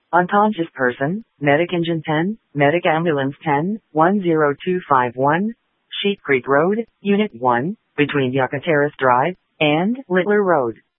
Unconscious person, Medic Engine 10, Medic Ambulance 10, 10251, Sheep Creek Road, Unit 1, between Yucca Terrace Drive and Littler Road.